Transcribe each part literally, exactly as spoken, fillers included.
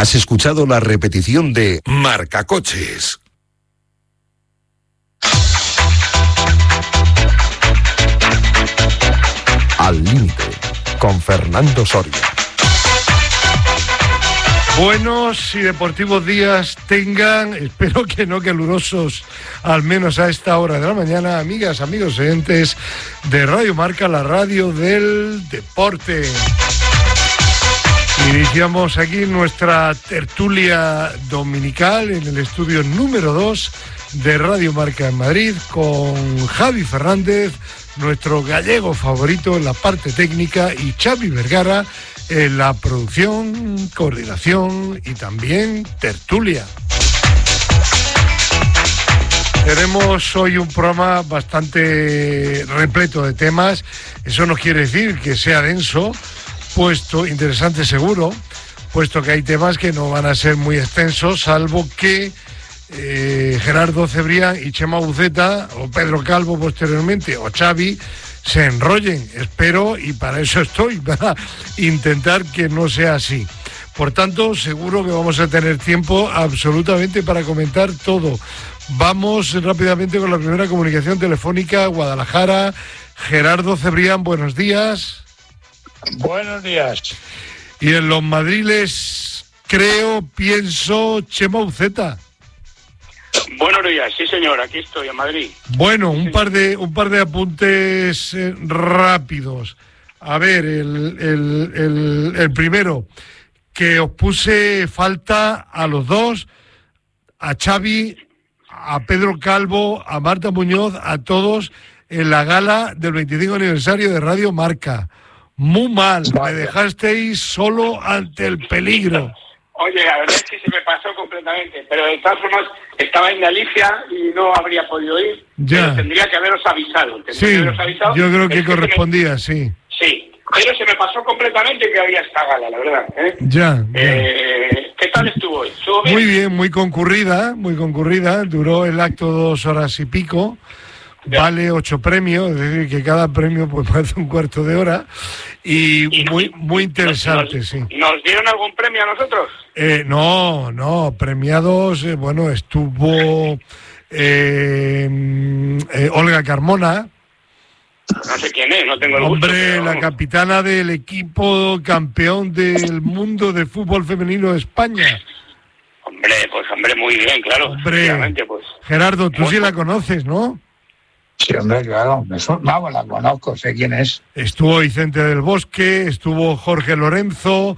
Has escuchado la repetición de Marcacoches. Al límite, con Fernando Soria. Buenos y deportivos días tengan, espero que no calurosos, al menos a esta hora de la mañana, amigas, amigos oyentes de Radio Marca, la radio del deporte. Iniciamos aquí nuestra tertulia dominical en el estudio número dos de Radio Marca en Madrid con Javi Fernández, nuestro gallego favorito en la parte técnica, y Xavi Vergara en la producción, coordinación y también tertulia. Tenemos hoy un programa bastante repleto de temas. Eso no quiere decir que sea denso, puesto, interesante seguro, puesto que hay temas que no van a ser muy extensos, salvo que eh, Gerardo Cebrián y Chema Buceta, o Pedro Calvo posteriormente, o Xavi, se enrollen. Espero, y para eso estoy, para intentar que no sea así. Por tanto, seguro que vamos a tener tiempo absolutamente para comentar todo. Vamos rápidamente con la primera comunicación telefónica. Guadalajara. Gerardo Cebrián, buenos días. Buenos días. Y en los madriles, creo, pienso, Chema Buceta. Buenos días, sí señor, aquí estoy en Madrid. Bueno, sí, un par de un par de apuntes eh, rápidos. A ver, el, el, el, el primero, que os puse falta a los dos, a Xavi, a Pedro Calvo, a Marta Muñoz, a todos en la gala del veinticinco aniversario de Radio Marca. Muy mal, me dejasteis solo ante el peligro. Oye, la verdad es que se me pasó completamente, pero de todas formas estaba en Galicia y no habría podido ir. Ya. Pero tendría que haberos avisado. Tendría Sí, que haberos avisado. yo creo que Es correspondía, me... sí. Sí, pero se me pasó completamente que había esta gala, la verdad. ¿eh? Ya, eh, ¿Qué tal estuvo hoy? ¿Estuvo bien? Muy bien, muy concurrida, muy concurrida. Duró el acto dos horas y pico. Ya. Vale ocho premios, es decir, que cada premio pues hace un cuarto de hora. Y, y muy muy interesante, nos, sí. ¿Nos dieron algún premio a nosotros? Eh, no, no, premiados, eh, bueno, estuvo eh, eh, Olga Carmona. No sé quién es, no tengo el Hombre, gusto. Pero... la capitana del equipo campeón del mundo de fútbol femenino de España. Hombre, pues hombre, muy bien, claro. Hombre, pues. Gerardo, tú bueno. sí la conoces, ¿no? Sí, hombre, claro, eso, vamos, la conozco, sé quién es. Estuvo Vicente del Bosque, estuvo Jorge Lorenzo,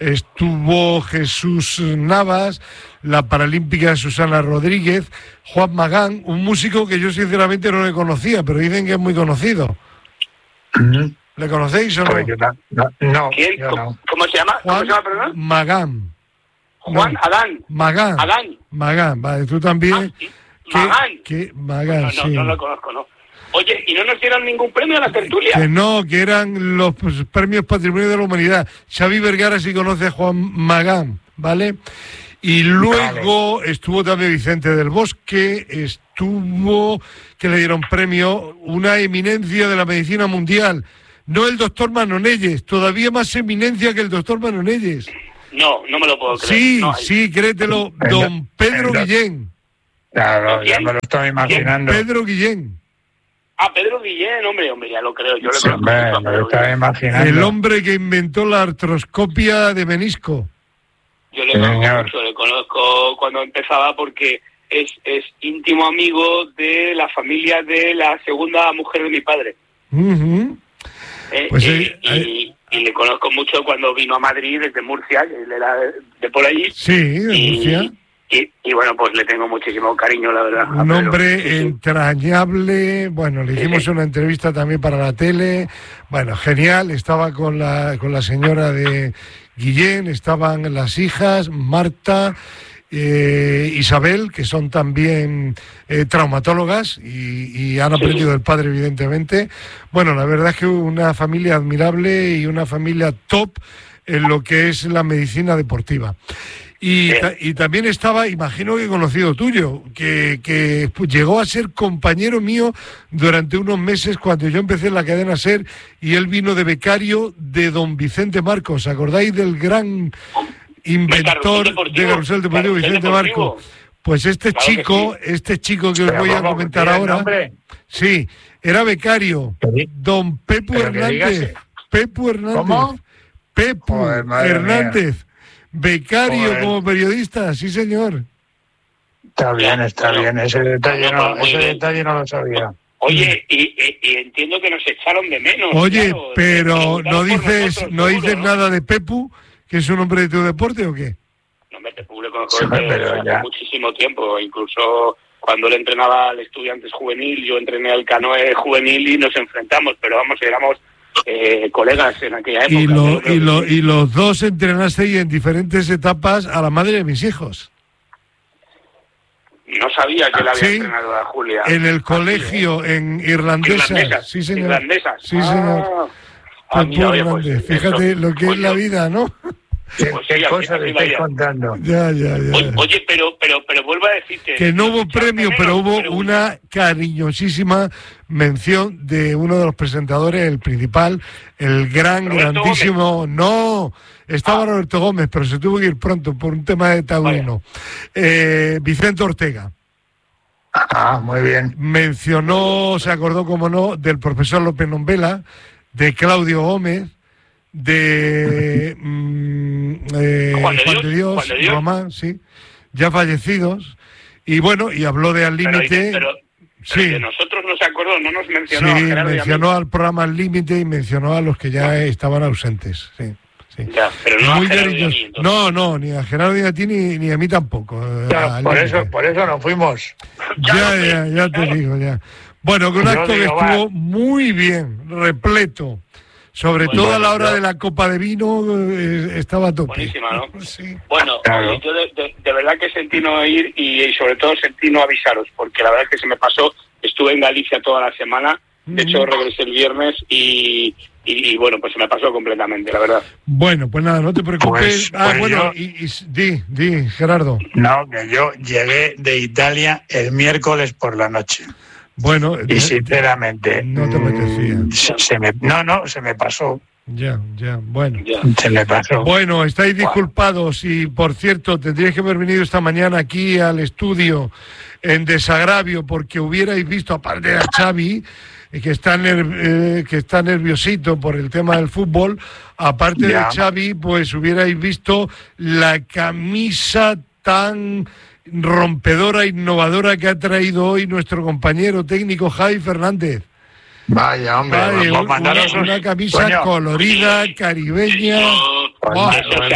estuvo Jesús Navas, la paralímpica Susana Rodríguez, Juan Magán, un músico que yo sinceramente no le conocía, pero dicen que es muy conocido. Mm-hmm. ¿Le conocéis o no? Pues yo no, no, no, ¿Quién? yo ¿Cómo, no. ¿Cómo se llama? Juan ¿Cómo se llama, perdón? Magán. Juan no. Adán. Magán. Adán. Magán, vale, tú también. Ah, ¿Qué, Magán. ¿Qué? Magán, no, no, sí. no lo conozco, no. Oye, ¿y no nos dieron ningún premio a la tertulia? Que no, que eran los pues, premios Patrimonio de la Humanidad. Xavi Vergara sí conoce a Juan Magán, ¿vale? Y luego vale. Estuvo también Vicente del Bosque, estuvo, que le dieron premio, una eminencia de la medicina mundial. No el doctor Manonelles, todavía más eminencia que el doctor Manonelles. No, no me lo puedo creer. Sí, no, sí, créetelo, don Pedro Guillén. Claro, ya me lo estoy imaginando. Don Pedro Guillén. Ah, Pedro Guillén, hombre, hombre, ya lo creo. Yo sí, le hombre, conozco me lo estaba imaginando. El hombre que inventó la artroscopia de menisco. Yo le conozco Señor. mucho, le conozco cuando empezaba porque es, es íntimo amigo de la familia de la segunda mujer de mi padre. Uh-huh. Eh, pues, eh, eh, y, y le conozco mucho cuando vino a Madrid desde Murcia, él era de, de por allí. Sí, de y, Murcia. Y, y bueno, pues le tengo muchísimo cariño, la verdad. Un hombre sí, sí. entrañable, bueno, le hicimos sí. una entrevista también para la tele, bueno, genial, estaba con la, con la señora de Guillén, estaban las hijas, Marta, eh, Isabel, que son también eh, traumatólogas y, y han aprendido sí. del padre, evidentemente. Bueno, la verdad es que una familia admirable y una familia top en lo que es la medicina deportiva. Y, ta- y también estaba, imagino que conocido tuyo, que, que pues, llegó a ser compañero mío durante unos meses cuando yo empecé en la cadena SER y él vino de becario de don Vicente Marcos. ¿Acordáis del gran inventor de Carrusel Deportivo, Vicente Barco. Pues este claro chico, sí. este chico que os Pero voy a comentar ahora, sí, era becario, don Pepu Hernández, Pepu Hernández, ¿Cómo? Pepu Joder, Hernández, mía. becario Joder. como periodista, sí señor. Está bien, está bien, ese detalle no, ese detalle no lo sabía. Oye, y, y, y entiendo que nos echaron de menos. Oye, claro, pero no dices, nosotros, no seguro, dices ¿no? nada de Pepu, que es un hombre de tu deporte o qué? No me te público sí, hace muchísimo tiempo, incluso cuando él entrenaba al Estudiantes juvenil, yo entrené al Canoe juvenil y nos enfrentamos, pero vamos, éramos eh, colegas en aquella época. Y, lo, y, lo, y los dos entrenasteis en diferentes etapas a la madre de mis hijos. No sabía que él había sí, entrenado a Julia. En el colegio, ¿sí, eh? en Irlandesa. Irlandesas, sí, señor. Irlandesas. Sí, señor. Ah, ah, mira, oye, pues, Fíjate eso, lo que pues es la vida, ¿no? ¿Qué, pues qué sí, cosa le estáis contando? Ya, ya, ya. Oye, oye, pero, pero, pero vuelvo a decirte... Que no hubo premio, menos, pero hubo pero... una cariñosísima mención de uno de los presentadores, el principal, el gran, Roberto grandísimo... Gómez. No, estaba ah. Roberto Gómez, pero se tuvo que ir pronto por un tema de taurino. Eh, Vicente Ortega. Ah, muy bien. Mencionó, se acordó, como no, del profesor López Nombela, de Claudio Gómez, de mmm, eh, Juan, de Juan de Dios, Juan de Dios. Román, sí, ya fallecidos, y bueno, y habló de Al Límite. Pero, pero, sí. pero de nosotros no se acordó, no nos mencionó. Sí, a mencionó al programa Al Límite y mencionó a los que ya no. estaban ausentes, sí. Sí. Ya, pero no, Muy a Gerardo y a mí, no, no, ni a Gerardo ni a ti ni, ni a mí tampoco. Ya, por eso, por eso nos fuimos. Ya, ya, ya te digo, ya. Bueno, que un acto que estuvo va. muy bien, repleto. Sobre bueno, todo a la hora yo... de la copa de vino eh, estaba a tope. Buenísima, ¿no? Sí. Bueno, claro. oye, yo de, de, de verdad que sentí no ir y, y sobre todo sentí no avisaros, porque la verdad es que se me pasó, estuve en Galicia toda la semana, de hecho regresé el viernes y, y, y bueno, pues se me pasó completamente, la verdad. Bueno, pues nada, no te preocupes. Pues, ah, pues bueno, yo... y, y, di, di, Gerardo. No, que yo llegué de Italia el miércoles por la noche. Bueno, y sinceramente no te apetecía. Se, se me, no, no, se me pasó. Ya, ya, bueno. Ya. Se me pasó. Bueno, estáis disculpados y, por cierto, tendríais que haber venido esta mañana aquí al estudio en desagravio porque hubierais visto, aparte de a Xavi, que está, ner- eh, que está nerviosito por el tema del fútbol, aparte ya. de Xavi, pues hubierais visto la camisa tan rompedora, innovadora que ha traído hoy nuestro compañero técnico Javi Fernández. Vaya, hombre, Vale, un, una, una camisa coño. colorida, caribeña. Oh,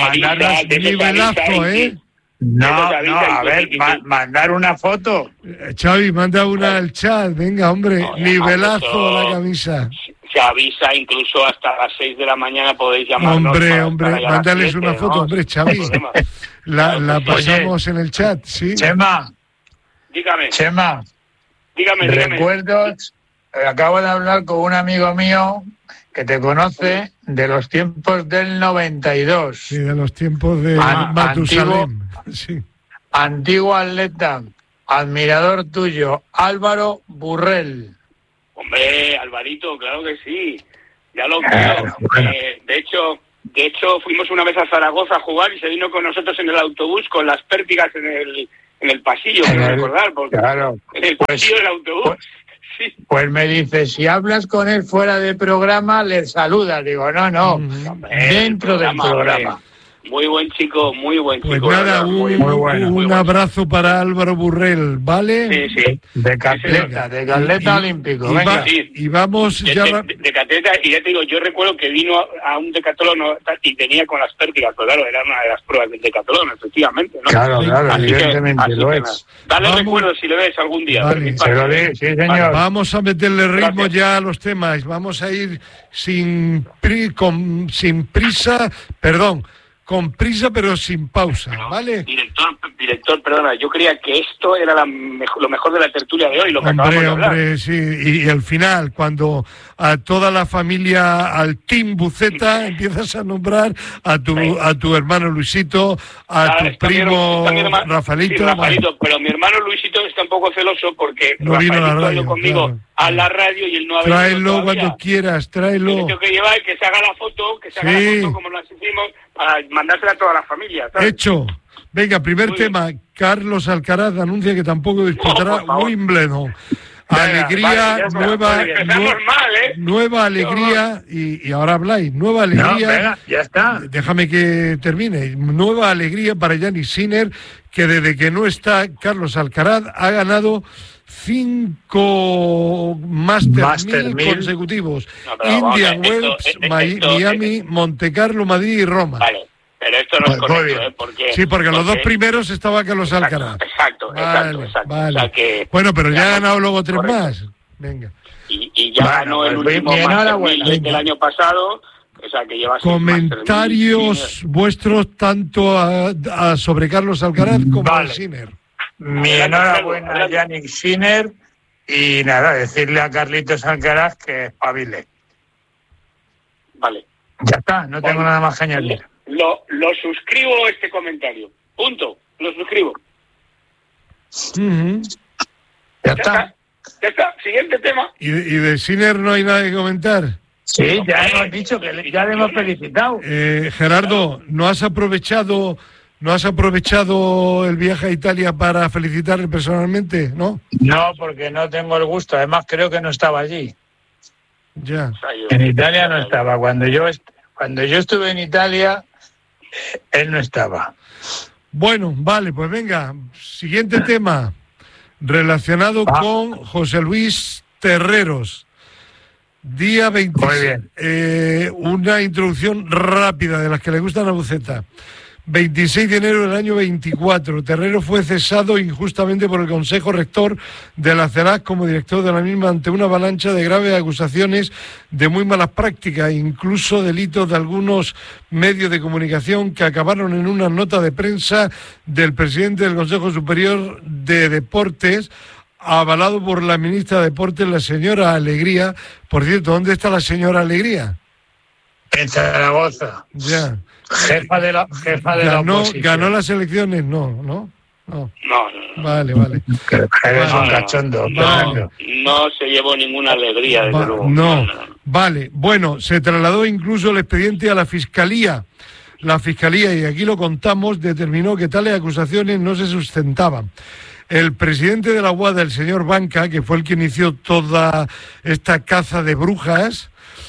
nivelazo, ¿eh? No, no, a ver, ma- mandar una foto. Eh, Xavi, manda una al chat, venga, hombre, no, nivelazo la camisa. Se avisa incluso hasta las seis de la mañana, podéis llamarnos. Hombre, para, hombre, para mándales siete, una foto, ¿no? hombre, Xavi. La, la pasamos Oye, en el chat, sí. Chema. Dígame. Chema. Dígame, dígame. Recuerdos, eh, acabo de hablar con un amigo mío que te conoce de los tiempos del noventa y dos. Sí, de los tiempos de ah, Matusalem. Antiguo, sí. antiguo atleta, admirador tuyo, Álvaro Burrell. Hombre, Alvarito, claro que sí. Ya lo creo. Eh, bueno. eh, de hecho, de hecho, fuimos una vez a Zaragoza a jugar y se vino con nosotros en el autobús con las pértigas en el en el pasillo, quiero recordar, porque claro. en el pues, pasillo del autobús. Pues, sí. pues me dice, si hablas con él fuera de programa, le saludas. Digo, no, no, mm, dentro del programa. programa. Muy buen chico, muy buen chico. Pues nada, un, muy, muy bueno, un muy abrazo bueno. para Álvaro Burrell, ¿vale? Sí, sí. De catleta, de catleta olímpico. Y, venga. Va, sí. y vamos de, ya... De, de, de catleta, y ya te digo, yo recuerdo que vino a, a un decatlón y venía con las pértigas, pues claro, era una de las pruebas del decatlón, efectivamente, ¿no? Claro, claro, así evidentemente que, lo es. Dale vamos. recuerdo si le ves algún día. Vale. Se lo di, sí, señor. Vale. Vamos a meterle ritmo Gracias. ya a los temas, vamos a ir sin, pri, con, sin prisa, perdón, con prisa pero sin pausa, ¿vale? Director, director, perdona, yo creía que esto era la mejor, lo mejor de la tertulia de hoy, lo que hombre, acabamos de hablar. Hombre, sí, y, y al final, cuando a toda la familia, al team Buceta, empiezas a nombrar a tu sí. a tu hermano Luisito, a ah, tu primo hermano, Rafaelito. Sí, Rafaelito, pero mi hermano Luisito está un poco celoso porque no Rafaelito vino a la radio, conmigo claro, a claro. la radio y él no ha venido Tráelo todavía. Cuando quieras, tráelo. Tengo que llevar, que se haga la foto, que se haga sí. la foto como las hicimos, para mandársela a toda la familia, ¿sabes? Hecho. Venga, primer Muy tema. Bien. Carlos Alcaraz anuncia que tampoco disputará no, Wimbledon. Alegría, venga, vale, nueva, nueva, mal, ¿eh? nueva alegría, y, y ahora habláis, nueva alegría. No, venga, ya está. Déjame que termine. Nueva alegría para Jannik Sinner, que desde que no está Carlos Alcaraz ha ganado cinco Master, Master mil consecutivos. No, Indian Wells, esto, esto, Miami, esto, Monte Carlo, Madrid y Roma. Vale. Pero esto no es correcto, ¿eh? Porque, sí, porque, porque los dos primeros estaba Carlos exacto, Alcaraz. Exacto, vale, exacto, exacto. Vale. O sea que, bueno, pero ya ha ganado luego tres correcto. más. Venga. Y, y ya bueno, ganó el pues último Master mil del año pasado. O sea que lleva comentarios vuestros tanto a, a sobre Carlos Alcaraz como vale. a Sinner. Mi enhorabuena a Jannik Sinner y nada, decirle a Carlitos Alcaraz que espabile. Vale. Ya está, no tengo vale. nada más que añadir. Lo, lo suscribo este comentario. Punto. Lo suscribo. Uh-huh. Ya, ya está. está. Ya está. Siguiente tema. ¿Y de, y de Sinner no hay nada que comentar? Sí, ya hemos dicho que le, ya le hemos felicitado. Eh, Gerardo, ¿no has aprovechado no has aprovechado el viaje a Italia para felicitarle personalmente, no? No, porque no tengo el gusto. Además, creo que no estaba allí. Ya. En Italia no estaba. Cuando yo est- cuando yo estuve en Italia, él no estaba. Bueno, vale, pues venga, siguiente tema relacionado ah. con José Luis Terreros. Día veintiséis. Muy bien. Eh, una introducción rápida de las que le gustan a Buceta. veintiséis de enero del año veinticuatro, Terreros fue cesado injustamente por el Consejo Rector de la CELAC como director de la misma ante una avalancha de graves acusaciones de muy malas prácticas, incluso delitos de algunos medios de comunicación que acabaron en una nota de prensa del presidente del Consejo Superior de Deportes, avalado por la ministra de Deportes, la señora Alegría. Por cierto, ¿dónde está la señora Alegría? En Zaragoza. Ya. Jefa de la jefa de ganó, la oposición. ¿Ganó las elecciones? No, ¿no? No. No, no. Vale, vale. Eres un cachondo. No, no, no se llevó ninguna alegría, desde Va, luego. No. No, no, no. Vale. Bueno, se trasladó incluso el expediente a la Fiscalía. La Fiscalía, y aquí lo contamos, determinó que tales acusaciones no se sustentaban. El presidente de la U A D, el señor Banca, que fue el que inició toda esta caza de brujas,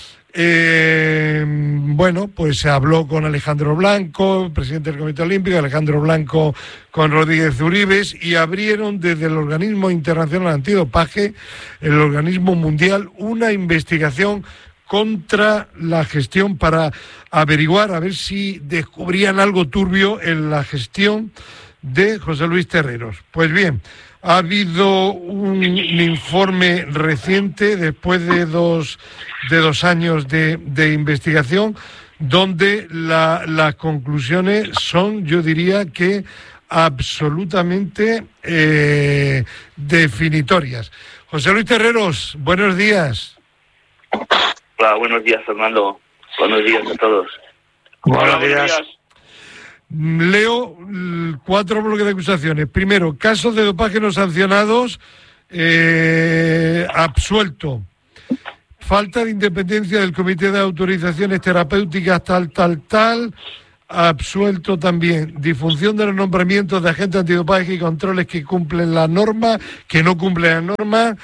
Eh, bueno, pues se habló con Alejandro Blanco, presidente del Comité Olímpico, Alejandro Blanco con Rodríguez Uribes, y abrieron desde el Organismo Internacional Antidopaje, el organismo mundial, una investigación contra la gestión para averiguar, a ver si descubrían algo turbio en la gestión de José Luis Terreros. Pues bien, ha habido un informe reciente, después de dos, de dos años de, de investigación, donde la, las conclusiones son, yo diría que absolutamente eh, definitorias. José Luis Terreros, buenos días. Hola, buenos días, Fernando. Buenos días a todos. Buenos días. Leo cuatro bloques de acusaciones. Primero, casos de dopaje no sancionados, eh, absuelto. Falta de independencia del Comité de Autorizaciones Terapéuticas, tal, tal, tal, absuelto también. Disfunción de los nombramientos de agentes antidopaje y controles que cumplen la norma, que no cumplen la norma,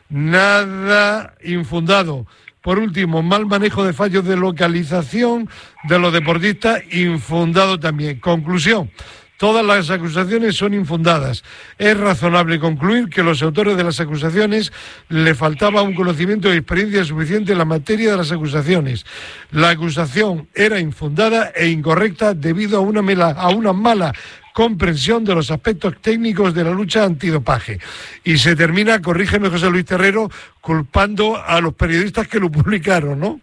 nada infundado. Por último, mal manejo de fallos de localización de los deportistas, infundado también. Conclusión, todas las acusaciones son infundadas. Es razonable concluir que los autores de las acusaciones le faltaba un conocimiento y experiencia suficiente en la materia de las acusaciones. La acusación era infundada e incorrecta debido a una, mela, a una mala comprensión de los aspectos técnicos de la lucha antidopaje. Y se termina, corrígeme José Luis Terrero, culpando a los periodistas que lo publicaron, ¿no?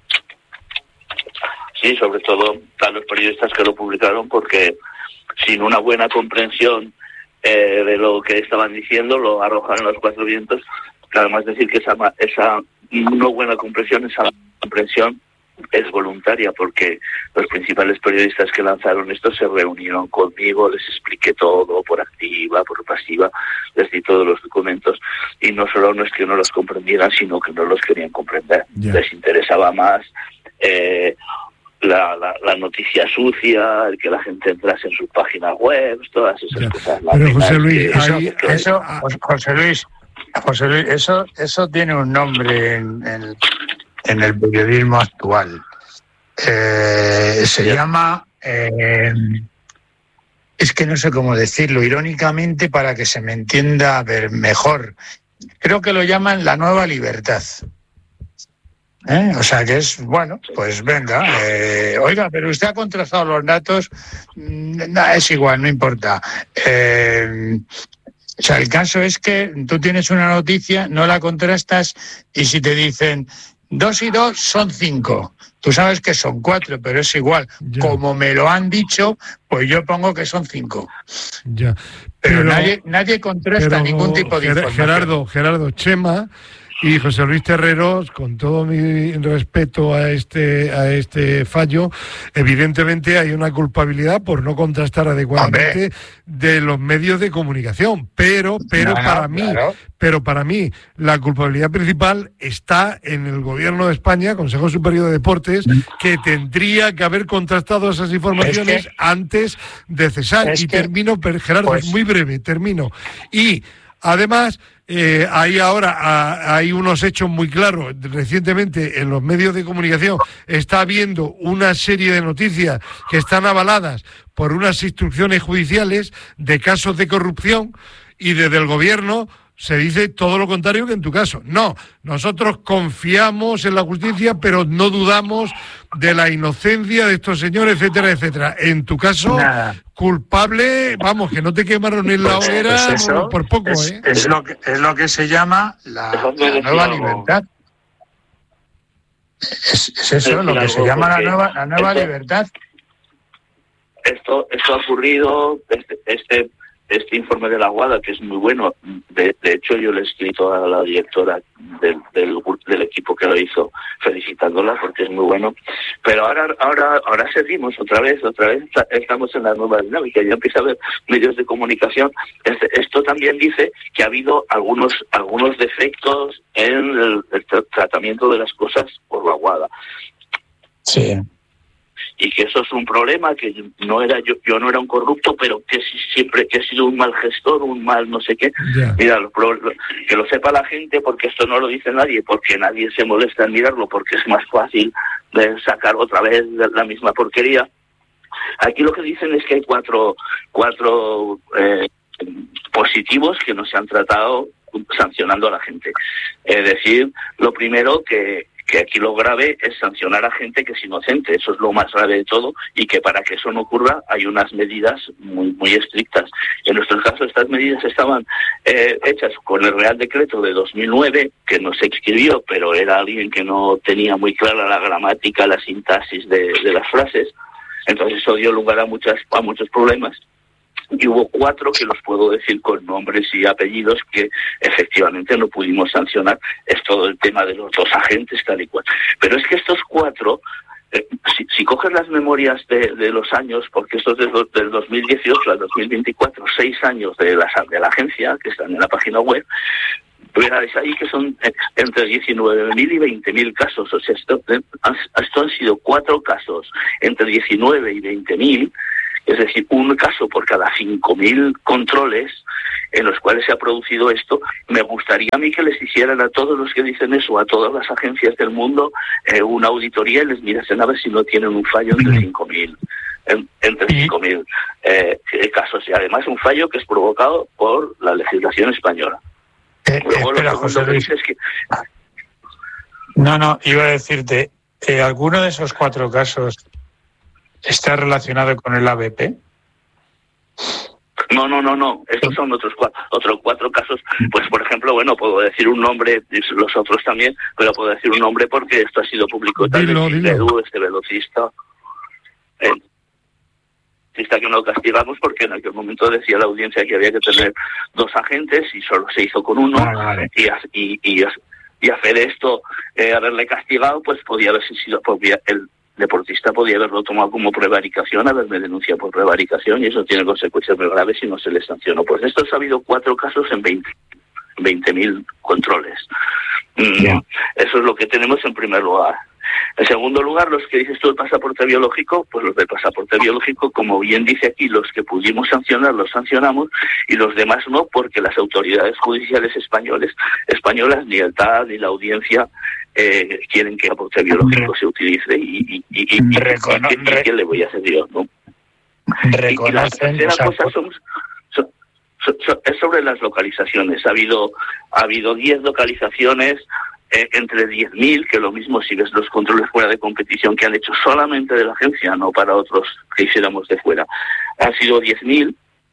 Sí, sobre todo a los periodistas que lo publicaron, porque sin una buena comprensión eh, de lo que estaban diciendo, lo arrojaron a los cuatro vientos. Además decir que esa, esa no buena comprensión, esa comprensión es voluntaria, porque los principales periodistas que lanzaron esto se reunieron conmigo, les expliqué todo por activa, por pasiva, les di todos los documentos, y no solo no es que no los comprendieran, sino que no los querían comprender. Yeah. Les interesaba más eh, la, la, la noticia sucia, el que la gente entrase en sus páginas web, todas esas yeah. cosas. Pero José Luis, que, ahí, eso, eso, José Luis, José Luis, eso, eso tiene un nombre en, en, en el periodismo actual. Eh, se yeah. llama, eh, es que no sé cómo decirlo, irónicamente para que se me entienda ver mejor. Creo que lo llaman la nueva libertad. ¿Eh? O sea que es, bueno, pues venga, eh, oiga, pero usted ha contrastado los datos, nah, es igual, no importa. Eh, o sea, el caso es que tú tienes una noticia, no la contrastas, y si te dicen dos y dos son cinco, tú sabes que son cuatro, pero es igual. Ya. Como me lo han dicho, pues yo pongo que son cinco. Ya. Pero, pero nadie, nadie contrasta pero, ningún tipo de información. Gerardo, Gerardo, Chema y José Luis Terreros, con todo mi respeto a este a este fallo, evidentemente hay una culpabilidad por no contrastar adecuadamente Hombre. de los medios de comunicación, pero pero no, para no, mí, claro. pero para mí la culpabilidad principal está en el Gobierno de España, Consejo Superior de Deportes, que tendría que haber contrastado esas informaciones es que, antes de cesar. Y que, termino, Gerardo, pues, muy breve, termino. Y además, eh, hay ahora a, hay unos hechos muy claros. Recientemente en los medios de comunicación está habiendo una serie de noticias que están avaladas por unas instrucciones judiciales de casos de corrupción, y desde el gobierno se dice todo lo contrario que en tu caso. No, nosotros confiamos en la justicia, pero no dudamos de la inocencia de estos señores, etcétera, etcétera. En tu caso, Nada. culpable, vamos, que no te quemaron en la hoguera pues eso, por poco, es, ¿eh? Es lo que, es lo que se llama la, la nueva libertad. Es, es eso, lo que se llama la nueva, la nueva esto, libertad. Esto, esto ha ocurrido, este... este Este informe de la Guada, que es muy bueno, de, de hecho yo le he escrito a la directora del, del, del equipo que lo hizo, felicitándola porque es muy bueno, pero ahora ahora ahora seguimos otra vez, otra vez estamos en la nueva dinámica, ya empieza a haber medios de comunicación. Este, esto también dice que ha habido algunos algunos defectos en el, el tratamiento de las cosas por la Guada. Sí. Y que eso es un problema, que no era yo yo no era un corrupto, pero que siempre que he sido un mal gestor, un mal no sé qué. Yeah. Mira, lo, lo, que lo sepa la gente, porque esto no lo dice nadie, porque nadie se molesta en mirarlo, porque es más fácil de sacar otra vez la misma porquería. Aquí lo que dicen es que hay cuatro cuatro eh, positivos que no se han tratado sancionando a la gente. Es decir, lo primero que que aquí lo grave es sancionar a gente que es inocente, eso es lo más grave de todo, y que para que eso no ocurra hay unas medidas muy muy estrictas. En nuestro caso estas medidas estaban eh, hechas con el Real Decreto de dos mil nueve, que no se escribió, pero era alguien que no tenía muy clara la gramática, la sintaxis de, de las frases, entonces eso dio lugar a, muchas, a muchos problemas. Y hubo cuatro que los puedo decir con nombres y apellidos que efectivamente no pudimos sancionar. Es todo el tema de los dos agentes, tal y cual. Pero es que estos cuatro, eh, si, si coges las memorias de, de los años, porque estos es del, del dos mil dieciocho al dos mil veinticuatro, seis años de la, de la agencia, que están en la página web, veréis ahí que son entre diecinueve mil y veinte mil casos. O sea, esto, esto han sido cuatro casos entre diecinueve y veinte mil, es decir, un caso por cada cinco mil controles en los cuales se ha producido esto. Me gustaría a mí que les hicieran a todos los que dicen eso, a todas las agencias del mundo, eh, una auditoría y les mirasen a ver si no tienen un fallo entre cinco mil. En, entre cinco mil eh, casos, y además un fallo que es provocado por la legislación española. Eh, Luego, espera, lo José Luis. Es que... No, no, iba a decirte, eh, ¿alguno de esos cuatro casos está relacionado con el A B P? No, no, no, no. Estos son otros cuatro, otros cuatro casos. Pues, por ejemplo, bueno, puedo decir un nombre, los otros también, pero puedo decir un nombre porque esto ha sido público. Tal dilo, vez Edu, este velocista, eh, que no castigamos porque en aquel momento decía la audiencia que había que tener dos agentes y solo se hizo con uno. Ah, vale. y, y, y y hacer esto, eh, haberle castigado, pues podía haber sido, podía, el deportista podía haberlo tomado como prevaricación, haberme denunciado por prevaricación, y eso tiene consecuencias muy graves si no se le sancionó. Pues esto ha habido cuatro casos en veinte mil controles. Mm, yeah. Eso es lo que tenemos en primer lugar. En segundo lugar, los que dices tú del pasaporte biológico, pues los del pasaporte biológico, como bien dice aquí, los que pudimos sancionar los sancionamos y los demás no, porque las autoridades judiciales españoles, españolas, ni el T A ni la audiencia eh, quieren que el pasaporte biológico se utilice y, y, y, y, Recono- y, y, y ¿qué le voy a hacer yo? ¿No? Y, y la tercera cosa son, son, son, son, es sobre las localizaciones. Ha habido ha habido diez localizaciones Eh, entre diez mil, que lo mismo si ves los controles fuera de competición que han hecho solamente de la agencia, no para otros que hiciéramos de fuera. Han sido diez mil,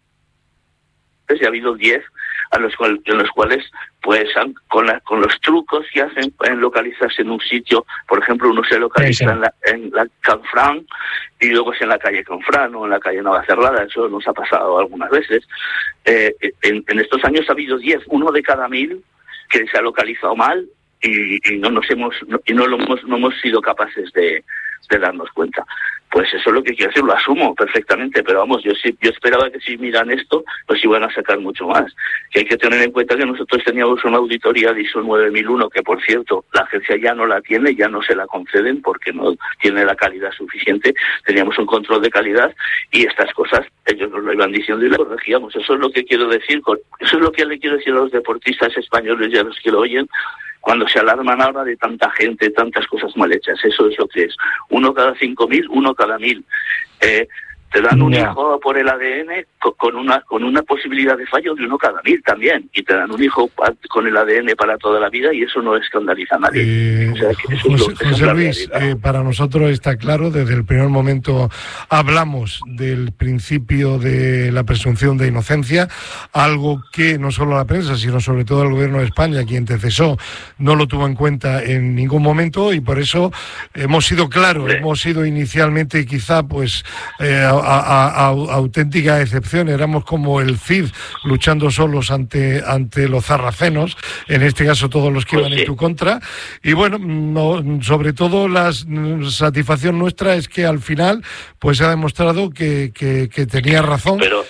pues, y ha habido diez a los cual, en los cuales pues han, con, la, con los trucos que hacen pueden localizarse en un sitio. Por ejemplo, uno se localiza sí, sí. en la, en la Canfrán y luego es en la calle Canfrán o en la calle Navacerrada. Eso nos ha pasado algunas veces. Eh, en, en estos años ha habido diez, uno de cada mil que se ha localizado mal. Y, y no nos hemos no, y no lo hemos no hemos sido capaces de, de darnos cuenta. Pues eso es lo que quiero decir, lo asumo perfectamente, pero vamos, yo sí, yo esperaba que si miran esto, pues iban a sacar mucho más. Que hay que tener en cuenta que nosotros teníamos una auditoría de I S O nueve mil uno, que por cierto, la agencia ya no la tiene, ya no se la conceden porque no tiene la calidad suficiente. Teníamos un control de calidad y estas cosas ellos nos lo iban diciendo y lo corregíamos. Eso es lo que quiero decir, eso es lo que le quiero decir a los deportistas españoles y a los que lo oyen, cuando se alarman ahora de tanta gente, tantas cosas mal hechas. Eso es lo que es. Uno cada cinco mil, uno cada mil. Eh, te dan un yeah. hijo por el A D N con una con una posibilidad de fallo de uno cada mil también. Y te dan un hijo con el A D N para toda la vida y eso no escandaliza a nadie. Eh, o sea, que eso José, es lo, José Luis, eh, para nosotros está claro, desde el primer momento hablamos del principio de la presunción de inocencia, algo que no solo la prensa, sino sobre todo el gobierno de España, quien te cesó, no lo tuvo en cuenta en ningún momento, y por eso hemos sido claros, sí. hemos sido inicialmente quizá pues eh, a, a, a, auténtica excepción, éramos como el Cid luchando solos ante, ante los sarracenos, en este caso todos los que pues iban sí. en tu contra, y bueno, no, sobre todo la satisfacción nuestra es que al final pues se ha demostrado que, que, que tenía razón. Pero,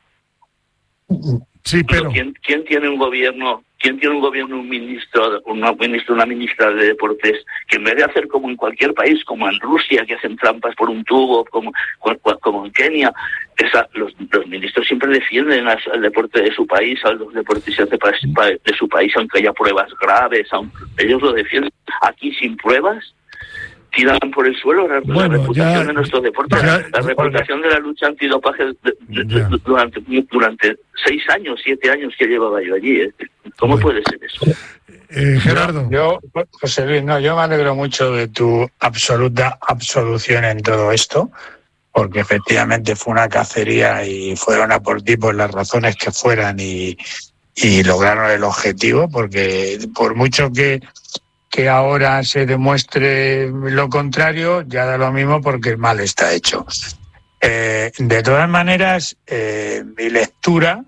sí, pero, pero ¿quién, ¿quién tiene un gobierno? ¿Quién tiene un gobierno, un ministro, una ministra, una ministra de deportes, que en vez de hacer como en cualquier país, como en Rusia, que hacen trampas por un tubo, como, como en Kenia, esa, los, los ministros siempre defienden al, al deporte de su país, a los deportistas de, de su país, aunque haya pruebas graves, aunque ellos lo defienden. Aquí sin pruebas tiran por el suelo la, bueno, la reputación ya, de nuestro deporte, ya, la reputación de la lucha antidopaje de, de, de, durante, durante seis años, siete años que llevaba yo allí. ¿eh? ¿Cómo bueno. puede ser eso? Eh, Gerardo. Yo, José Luis, no, yo me alegro mucho de tu absoluta absolución en todo esto, porque efectivamente fue una cacería y fueron a por ti por las razones que fueran y, y lograron el objetivo, porque por mucho que que ahora se demuestre lo contrario, ya da lo mismo porque el mal está hecho. Eh, de todas maneras, eh, mi lectura,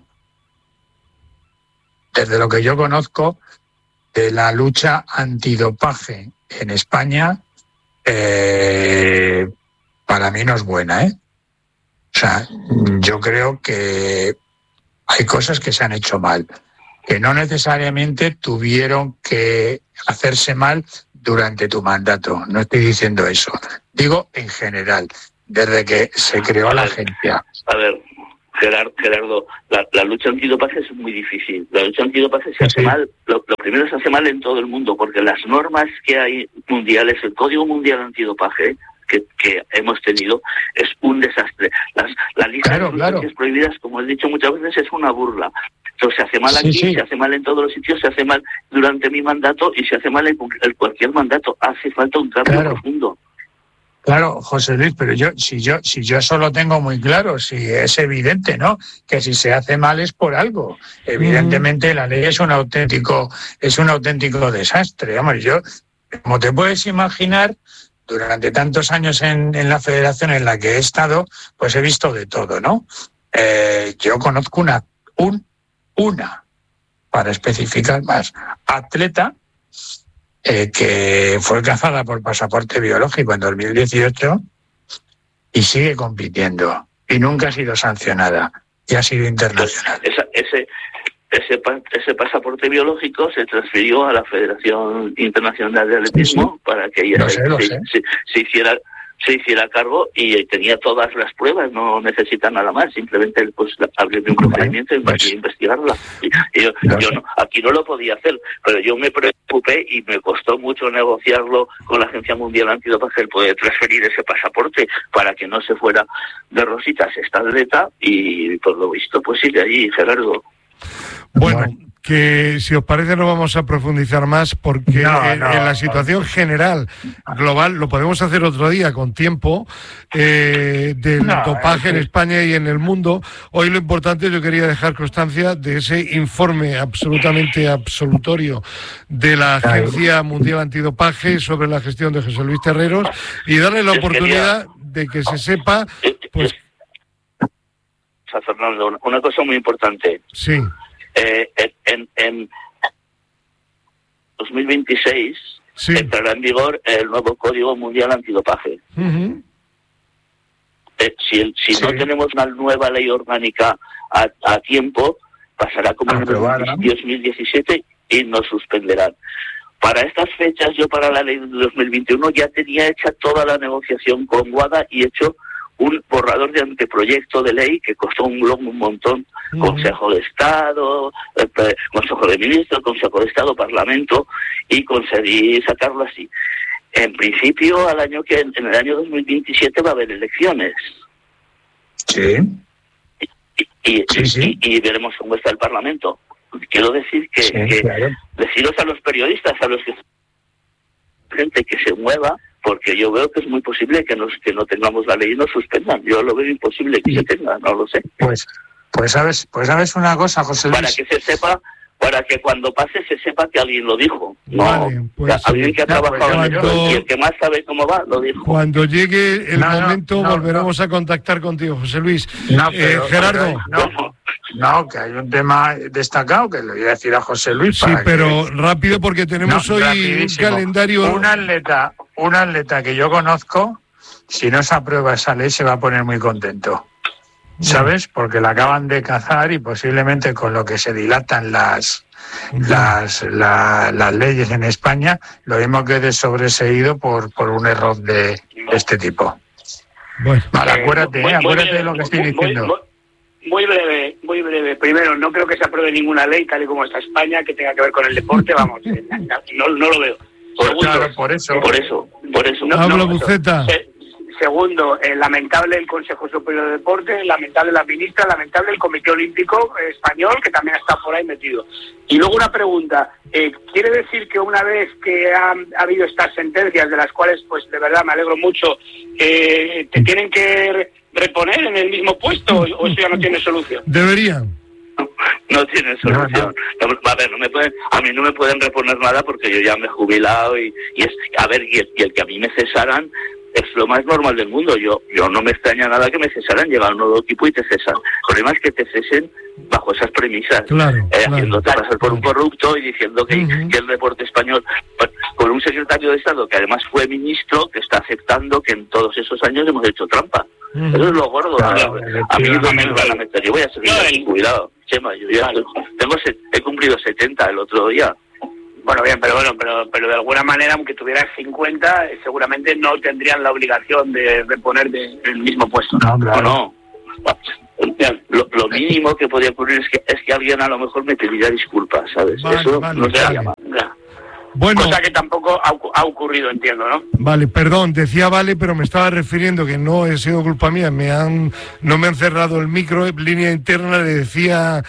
desde lo que yo conozco, de la lucha antidopaje en España, eh, para mí no es buena, ¿eh? O sea, yo creo que hay cosas que se han hecho mal, que no necesariamente tuvieron que hacerse mal durante tu mandato. No estoy diciendo eso. Digo en general, desde que se creó a la ver, agencia. A ver, Gerardo, Gerardo la, la lucha antidopaje es muy difícil. La lucha antidopaje se sí. hace mal. Lo, lo primero se hace mal en todo el mundo, porque las normas que hay mundiales, el Código Mundial Antidopaje, Que, que hemos tenido, es un desastre. Las, la lista claro, de sustancias claro. prohibidas, como he dicho muchas veces, es una burla. Entonces se hace mal sí, aquí, sí. se hace mal en todos los sitios, se hace mal durante mi mandato y se hace mal en, en cualquier mandato. Hace falta un cambio claro. profundo. Claro, José Luis, pero yo si yo si yo eso lo tengo muy claro, si es evidente, ¿no? Que si se hace mal es por algo. Evidentemente mm. la ley es un auténtico es un auténtico desastre. Vamos, yo, como te puedes imaginar, durante tantos años en, en la federación en la que he estado, pues he visto de todo, ¿no? Eh, yo conozco una, un, una, para especificar más, atleta eh, que fue cazada por pasaporte biológico en dos mil dieciocho y sigue compitiendo y nunca ha sido sancionada y ha sido internacional. Pues esa, ese, ese, ese pasaporte biológico se transfirió a la Federación Internacional de Atletismo, sí, sí, para que ella se, se, se, se hiciera se hiciera cargo y tenía todas las pruebas, no necesita nada más, simplemente pues abrirle un procedimiento y pues, investigarla. Y, y yo, yo no, aquí no lo podía hacer, pero yo me preocupé y me costó mucho negociarlo con la Agencia Mundial Antidopaje, el poder transferir ese pasaporte para que no se fuera de rositas esta atleta, y por lo visto pues sigue allí, Gerardo. Bueno, que si os parece no vamos a profundizar más porque no, en, no, en la situación general global lo podemos hacer otro día con tiempo eh, del no, dopaje es en España y en el mundo. Hoy lo importante, yo quería dejar constancia de ese informe absolutamente absolutorio de la Agencia Mundial Antidopaje sobre la gestión de José Luis Terreros y darle la oportunidad de que se sepa, pues... Fernando, una cosa muy importante. Sí. Eh, en, en dos mil veintiséis sí. entrará en vigor el nuevo Código Mundial Antidopaje. Uh-huh. Eh, si el, si sí. no tenemos una nueva ley orgánica a, a tiempo, pasará como en el dos mil diecisiete y nos suspenderán. Para estas fechas, yo para la ley de dos mil veintiuno ya tenía hecha toda la negociación con WADA y hecho un borrador de anteproyecto de ley que costó un, un montón. Uh-huh. Consejo de Estado, eh, Consejo de Ministros, Consejo de Estado, Parlamento, y conseguí sacarlo así. En principio, al año que en el año dos mil veintisiete va a haber elecciones. Sí. Y, y, sí, sí. y, y veremos cómo está el Parlamento. Quiero decir que, sí, que claro. deciros a los periodistas, a los que gente que se mueva, porque yo veo que es muy posible que nos que no tengamos la ley y nos suspendan. Yo lo veo imposible que sí. se tenga, no lo sé. Pues pues sabes, pues sabes una cosa, José Luis. Para que se sepa, para que cuando pase se sepa que alguien lo dijo. No, vale, pues, alguien que ha no, trabajado pues, en esto y el que más sabe cómo va, lo dijo. Cuando llegue el no, momento no, volveremos no. a contactar contigo, José Luis. No, pero, eh, Gerardo. Pero, no, no, que hay un tema destacado que le voy a decir a José Luis. Sí, pero que... rápido porque tenemos no, hoy un calendario. Un atleta, un atleta que yo conozco, si no se aprueba esa ley se va a poner muy contento. ¿Sabes? Porque la acaban de cazar y posiblemente con lo que se dilatan las las, la, las leyes en España, lo mismo quede sobreseído por, por un error de este tipo. Bueno, vale, acuérdate, eh, muy, acuérdate muy, de lo que estoy muy, diciendo. Muy, muy breve, muy breve. Primero, no creo que se apruebe ninguna ley tal y como está España que tenga que ver con el deporte, vamos, no, no lo veo. Segundo, claro, por eso. Por eso, por eso. No, Habla, no, Buceta. Eh, Segundo, eh, lamentable el Consejo Superior de Deporte, lamentable la ministra, lamentable el Comité Olímpico Español, que también está por ahí metido. Y luego una pregunta, eh, ¿quiere decir que una vez que ha, ha habido estas sentencias, de las cuales pues de verdad me alegro mucho, eh, te tienen que reponer en el mismo puesto o eso ya no tiene solución? Deberían. No, no tiene solución. No, no. A ver, no me pueden, a mí no me pueden reponer nada porque yo ya me he jubilado y, y es, a ver, y el, y el que a mí me cesaran es lo más normal del mundo. Yo yo no me extraña nada que me cesaran, llega un nuevo equipo y te cesan. El problema es que te cesen bajo esas premisas, claro, eh, claro, haciéndote pasar por claro. un corrupto y diciendo que, uh-huh. que el deporte español, con un secretario de Estado que además fue ministro, que está aceptando que en todos esos años hemos hecho trampa. Uh-huh. Eso es lo gordo. Claro, a mí no me van a meter. Yo voy a seguir sin cuidado. Chema, yo ya tengo, he cumplido setenta el otro día. Bueno, bien, pero bueno, pero pero de alguna manera, aunque tuvieras cincuenta, eh, seguramente no tendrían la obligación de reponerte en el mismo puesto. No, claro. No, no. Lo, lo mínimo que podía ocurrir es que es que alguien a lo mejor me pediría disculpas, ¿sabes? Vale, Eso vale, no se vale. llama. Bueno, cosa que tampoco ha, ha ocurrido, entiendo, ¿no? Vale, perdón, decía vale, pero me estaba refiriendo que no ha sido culpa mía, me han no me han cerrado el micro, en línea interna le decía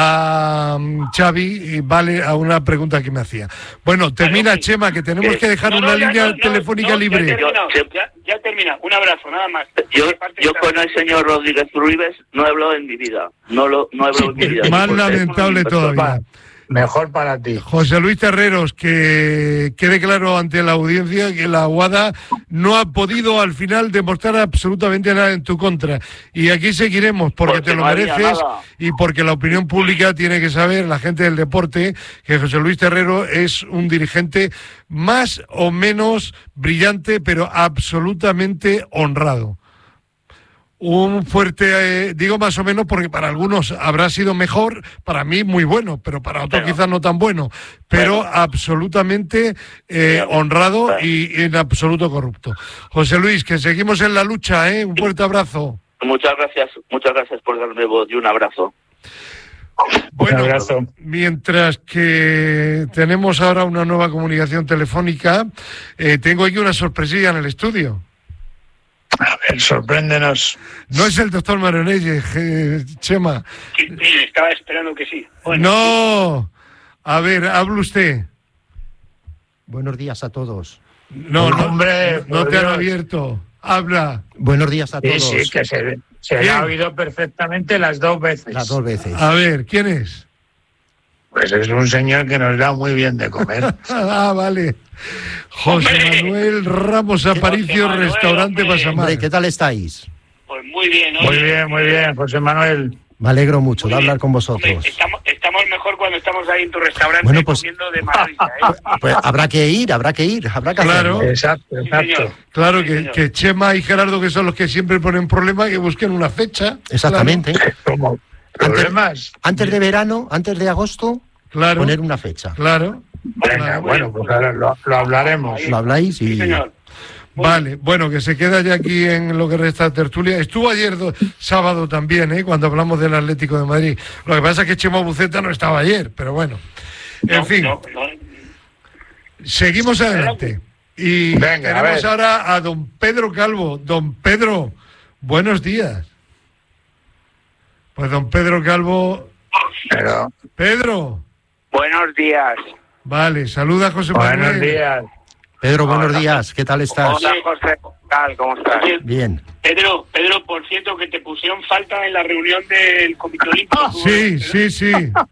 a um, Xavi, y vale, a una pregunta que me hacía. Bueno, termina, vale, Chema, que tenemos que dejar no, no, una ya, línea no, telefónica no, libre. Ya termina, ya, ya termina, un abrazo, nada más. Yo, yo con el señor Rodríguez Ruibes no he hablado en mi vida, no lo no he hablado en mi vida. Más lamentable todavía. mejor para ti. José Luis Terreros, que quede claro ante la audiencia que la Aguada no ha podido al final demostrar absolutamente nada en tu contra. Y aquí seguiremos porque, porque te lo no mereces y porque la opinión pública tiene que saber, la gente del deporte, que José Luis Terreros es un dirigente más o menos brillante, pero absolutamente honrado. Un fuerte, eh, digo más o menos porque para algunos habrá sido mejor, para mí muy bueno, pero para otros pero, quizás no tan bueno, pero bueno, absolutamente eh, honrado bueno. y en absoluto corrupto. José Luis, que seguimos en la lucha, ¿eh? Un fuerte abrazo. Muchas gracias, muchas gracias por darme voz y un abrazo. Bueno, un abrazo. Mientras que tenemos ahora una nueva comunicación telefónica, eh, tengo aquí una sorpresilla en el estudio. A ver, sorpréndenos. No es el doctor Maronelle, eh, Chema. Sí, sí, estaba esperando que sí. Bueno, no, sí. A ver, hable usted. Buenos días a todos. No, no, hombre, no, no te han abierto. Habla. Buenos días a todos. Sí, sí, que se, se ha oído perfectamente las dos veces. Las dos veces. A ver, ¿quién es? Pues es un señor que nos da muy bien de comer. Ah, vale. José Manuel Ramos Aparicio, Manuel, Restaurante Pasamar. ¿Qué tal estáis? Pues muy bien. Oye. Muy bien, muy bien, José Manuel. Me alegro mucho muy de hablar bien. Con vosotros. Hombre, estamos, estamos mejor cuando estamos ahí en tu restaurante bueno, pues, comiendo de maravilla. ¿eh? Pues habrá que ir, habrá que ir, habrá que claro, hacerlo. Exacto, exacto. Sí, claro, sí, que, que Chema y Gerardo, que son los que siempre ponen problemas, que busquen una fecha. Exactamente. Claro. ¿Cómo? ¿Problemas? Antes, antes de verano, antes de agosto, claro, poner una fecha. Claro. Venga, claro, bueno, pues ahora lo, lo hablaremos. Lo habláis y... Sí, señor. Vale, bueno, que se queda ya aquí en lo que resta de tertulia. Estuvo ayer do, sábado también, ¿eh? Cuando hablamos del Atlético de Madrid. Lo que pasa es que Chema Buceta no estaba ayer, pero bueno. En no, fin, no, no. Seguimos adelante. Y Venga, tenemos a ahora a don Pedro Calvo. Don Pedro, buenos días. Pues don Pedro Calvo... Pero... Pedro. Buenos días. Vale, saluda a José Manuel. Buenos días. Pedro, buenos Hola. días, ¿qué tal estás? Hola, José, ¿qué tal? ¿Cómo estás? Bien. Pedro, Pedro, por cierto, que te pusieron falta en la reunión del Comité Olímpico. Sí, sí, sí.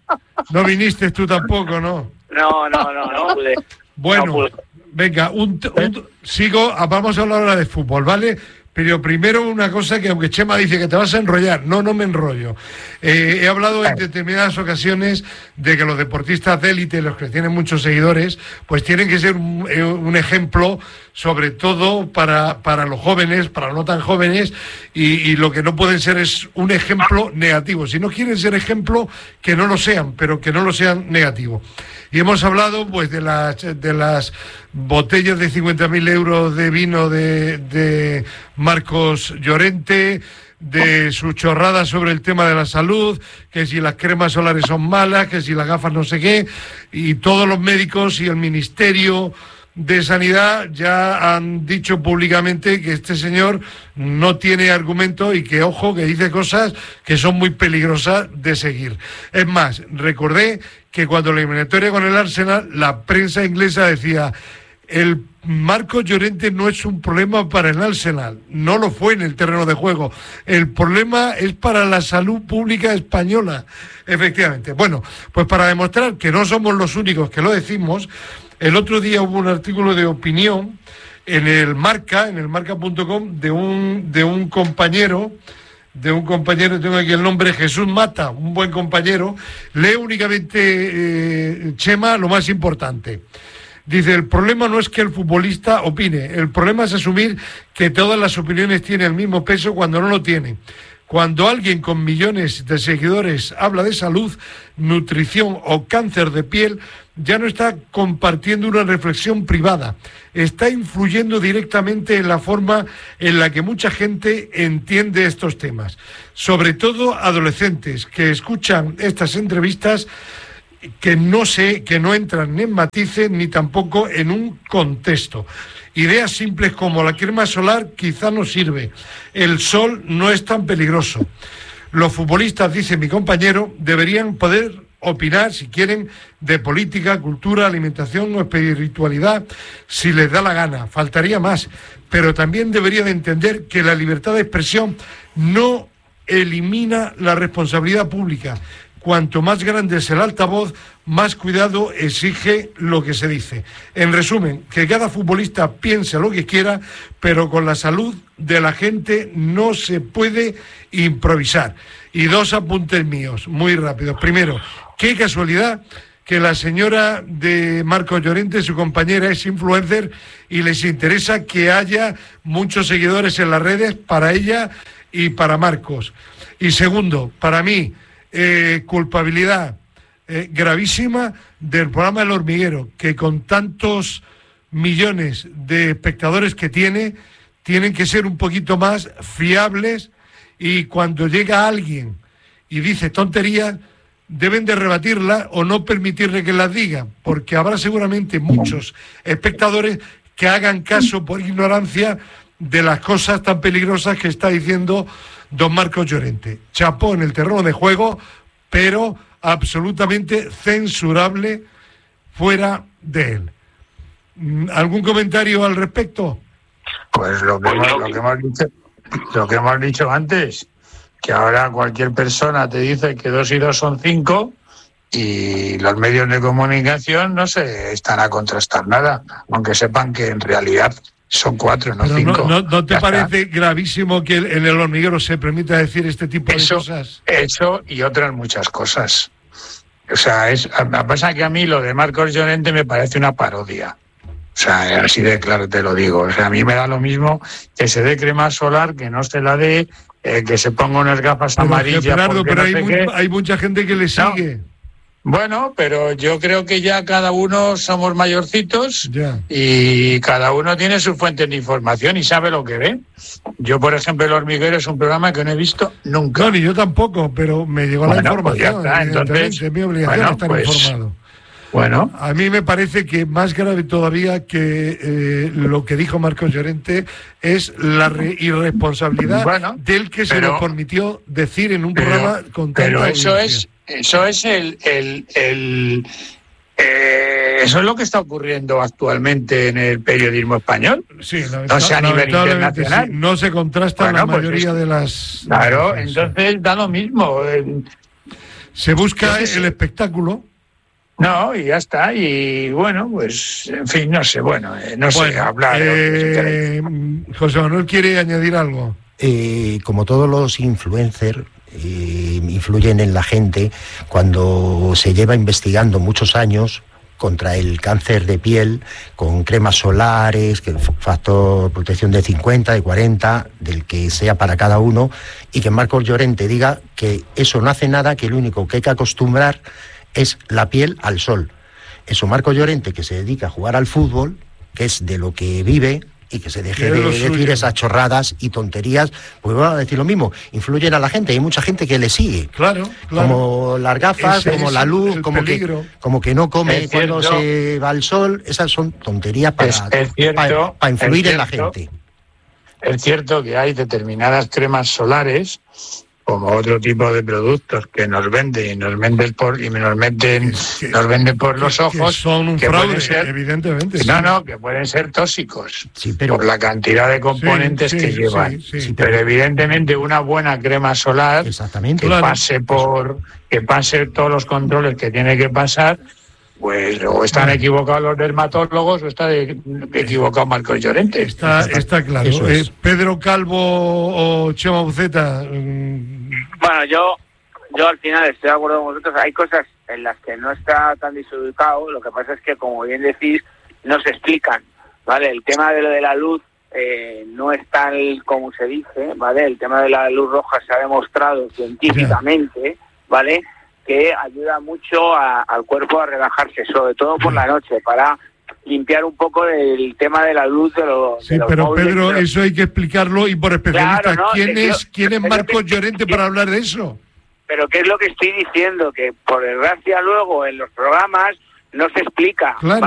No viniste tú tampoco, ¿no? No, no, no, no pude. Bueno, no pude. Venga, un, un, sigo, vamos a hablar ahora de fútbol, ¿vale? Pero primero una cosa que aunque Chema dice que te vas a enrollar, no, no me enrollo. Eh, he hablado en determinadas ocasiones de que los deportistas de élite, los que tienen muchos seguidores, pues tienen que ser un, un ejemplo, sobre todo para, para los jóvenes, para los no tan jóvenes, y, y lo que no pueden ser es un ejemplo negativo. Si no quieren ser ejemplo, que no lo sean, pero que no lo sean negativo. Y hemos hablado pues de las de las botellas de cincuenta mil euros de vino de, de Marcos Llorente, de su chorrada sobre el tema de la salud, que si las cremas solares son malas, que si las gafas no sé qué, y todos los médicos y el Ministerio de Sanidad ya han dicho públicamente que este señor no tiene argumento y que, ojo, que dice cosas que son muy peligrosas de seguir. Es más, recordé que cuando la eliminatoria con el Arsenal, la prensa inglesa decía: el Marcos Llorente no es un problema para el Arsenal, no lo fue en el terreno de juego, el problema es para la salud pública española. Efectivamente. Bueno, pues para demostrar que no somos los únicos que lo decimos, el otro día hubo un artículo de opinión en el Marca, en el marca punto com, de un, de un compañero, de un compañero, tengo aquí el nombre, Jesús Mata, un buen compañero. Lee únicamente, eh, Chema, lo más importante. Dice: el problema no es que el futbolista opine, el problema es asumir que todas las opiniones tienen el mismo peso cuando no lo tienen. Cuando alguien con millones de seguidores habla de salud, nutrición o cáncer de piel, ya no está compartiendo una reflexión privada, está influyendo directamente en la forma en la que mucha gente entiende estos temas, sobre todo adolescentes que escuchan estas entrevistas, que no sé, que no entran ni en matices ni tampoco en un contexto. Ideas simples como la crema solar quizá no sirve, el sol no es tan peligroso. Los futbolistas, dice mi compañero, deberían poder opinar, si quieren, de política, cultura, alimentación o espiritualidad, si les da la gana, faltaría más, pero también deberían entender que la libertad de expresión no elimina la responsabilidad pública. cuanto más grande es el altavoz, más cuidado exige lo que se dice. En resumen, que cada futbolista piense lo que quiera, pero con la salud de la gente no se puede improvisar. Y dos apuntes míos, muy rápidos. Primero, qué casualidad que la señora de Marcos Llorente, su compañera, es influencer y les interesa que haya muchos seguidores en las redes para ella y para Marcos. Y segundo, para mí, eh, culpabilidad eh, gravísima del programa El Hormiguero, que con tantos millones de espectadores que tiene, tienen que ser un poquito más fiables, y cuando llega alguien y dice tonterías, deben de rebatirla o no permitirle que las diga, porque habrá seguramente muchos espectadores que hagan caso por ignorancia de las cosas tan peligrosas que está diciendo don Marcos Llorente. Chapó en el terreno de juego, pero absolutamente censurable fuera de él. ¿Algún comentario al respecto? Pues lo que, hemos, lo que hemos dicho, lo que hemos dicho antes, que ahora cualquier persona te dice que dos y dos son cinco, y los medios de comunicación no se están a contrastar nada, aunque sepan que en realidad son cuatro, no Pero cinco. ¿No, no, no te parece está. gravísimo que en El Hormiguero se permita decir este tipo eso, de cosas? Eso y otras muchas cosas. O sea, es, me pasa que a mí lo de Marcos Llorente me parece una parodia. O sea, así de claro te lo digo. O sea, a mí me da lo mismo que se dé crema solar, que no se la dé, eh, que se ponga unas gafas pero, amarillas. Gerardo, pero no hay, sé muy, hay mucha gente que le sigue. No. Bueno, pero yo creo que ya cada uno somos mayorcitos ya. Y cada uno tiene sus fuentes de información y sabe lo que ve. Yo, por ejemplo, El Hormiguero es un programa que no he visto nunca. No, ni yo tampoco, pero me llegó bueno, la información. Pues ya está, entonces, es mi obligación bueno, estar pues, informado. Bueno. A mí me parece que más grave todavía que eh, lo que dijo Marcos Llorente es la re- irresponsabilidad bueno, del que se pero, le permitió decir en un pero, programa con tanta Pero eso audiencia. es, eso es el, el, el eh, eso es lo que está ocurriendo actualmente en el periodismo español. Sí, o sea, a nivel internacional. Sí, no se contrasta bueno, la mayoría pues es, de las. Claro, de las entonces da lo mismo. Se busca es, el espectáculo. No, y ya está, y bueno, pues, en fin, no sé, bueno, eh, no bueno, sé, hablar. Eh, José Manuel quiere añadir algo. Eh, como todos los influencers eh, influyen en la gente, cuando se lleva investigando muchos años contra el cáncer de piel, con cremas solares, que el factor protección de cincuenta, de cuarenta, del que sea para cada uno, y que Marcos Llorente diga que eso no hace nada, que lo único que hay que acostumbrar es la piel al sol. Eso Marcos Llorente, que se dedica a jugar al fútbol, que es de lo que vive, y que se deje de decir esas chorradas y tonterías, pues van a decir lo mismo, influyen a la gente, hay mucha gente que le sigue. Claro, claro. Como las gafas, ese como la luz, como que, como que no come cuando se va al sol, esas son tonterías para, es, es cierto, para, para influir es en la cierto, gente. Es cierto que hay determinadas cremas solares, como otro tipo de productos que nos venden y nos venden por y nos venden que, nos venden por los ojos, que son un que fraude, ser, evidentemente. No, sí. no, que pueden ser tóxicos, sí, pero, por la cantidad de componentes sí, sí, que llevan. Sí, sí. Pero evidentemente una buena crema solar exactamente, que claro. pase por que pase todos los controles que tiene que pasar. Pues o están equivocados los dermatólogos o está de, equivocado Marcos Llorente. Está, está claro. Es. Eh, Pedro Calvo o Chema Buceta. Mmm... Bueno, yo yo al final estoy de acuerdo con vosotros. Hay cosas en las que no está tan desubicado. Lo que pasa es que, como bien decís, no se explican. ¿Vale? El tema de lo de la luz eh, no es tal como se dice. ¿Vale? El tema de la luz roja se ha demostrado científicamente. ¿Vale? Que ayuda mucho a, al cuerpo a relajarse, sobre todo por la noche, para limpiar un poco el tema de la luz de, lo, sí, de los pero móviles, Pedro, pero... eso hay que explicarlo y por especialistas. Claro, no, ¿Quién es, es, ¿quién es Marcos que, Llorente para hablar de eso? Pero ¿qué es lo que estoy diciendo? Que por desgracia luego en los programas no se explica. Claro.